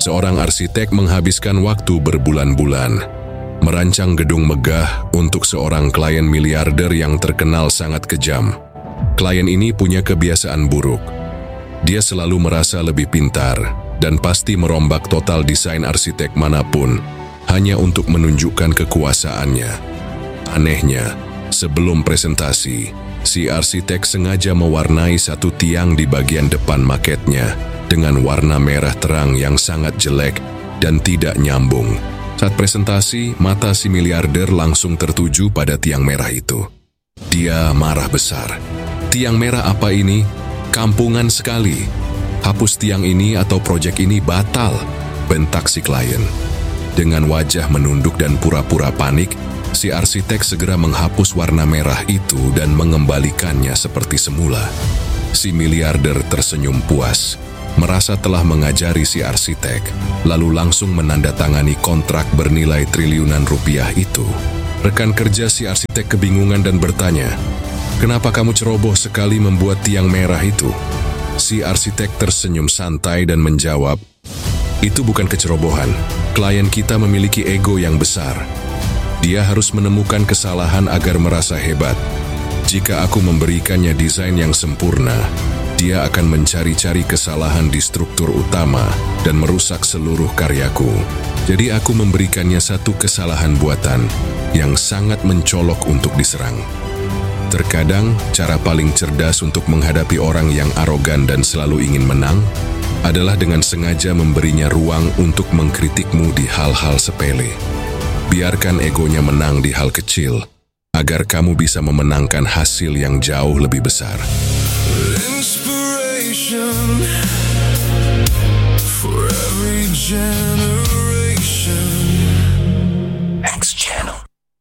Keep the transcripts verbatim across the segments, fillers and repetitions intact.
Seorang arsitek menghabiskan waktu berbulan-bulan merancang gedung megah untuk seorang klien miliarder yang terkenal sangat kejam. Klien ini punya kebiasaan buruk. Dia selalu merasa lebih pintar dan pasti merombak total desain arsitek manapun hanya untuk menunjukkan kekuasaannya. Anehnya, sebelum presentasi, si arsitek sengaja mewarnai satu tiang di bagian depan maketnya dengan warna merah terang yang sangat jelek dan tidak nyambung. Saat presentasi, mata si miliarder langsung tertuju pada tiang merah itu. Dia marah besar. Tiang merah apa ini? Kampungan sekali. Hapus tiang ini atau proyek ini batal, bentak si klien. Dengan wajah menunduk dan pura-pura panik, si arsitek segera menghapus warna merah itu dan mengembalikannya seperti semula. Si miliarder tersenyum puas, merasa telah mengajari si arsitek, lalu langsung menandatangani kontrak bernilai triliunan rupiah itu. Rekan kerja si arsitek kebingungan dan bertanya, "Kenapa kamu ceroboh sekali membuat tiang merah itu?" Si arsitek tersenyum santai dan menjawab, "Itu bukan kecerobohan. Klien kita memiliki ego yang besar. Dia harus menemukan kesalahan agar merasa hebat. Jika aku memberikannya desain yang sempurna, dia akan mencari-cari kesalahan di struktur utama dan merusak seluruh karyaku. Jadi aku memberikannya satu kesalahan buatan yang sangat mencolok untuk diserang." Terkadang, cara paling cerdas untuk menghadapi orang yang arogan dan selalu ingin menang adalah dengan sengaja memberinya ruang untuk mengkritikmu di hal-hal sepele. Biarkan egonya menang di hal kecil, agar kamu bisa memenangkan hasil yang jauh lebih besar. Inspiration for every generation. X Channel.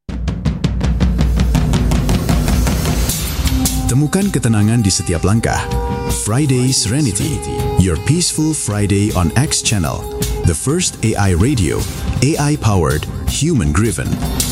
Temukan ketenangan di setiap langkah. Friday Serenity, your peaceful Friday on X Channel, the first A I radio, A I-powered, human-driven.